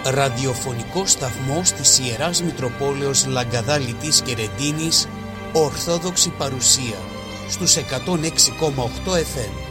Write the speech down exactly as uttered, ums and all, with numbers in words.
Ραδιοφωνικό σταθμός της Ιεράς Μητροπόλεως Λαγκαδάλητης και Ρεντίνης, Ορθόδοξη παρουσία στους εκατόν έξι κόμμα οκτώ εφ εμ.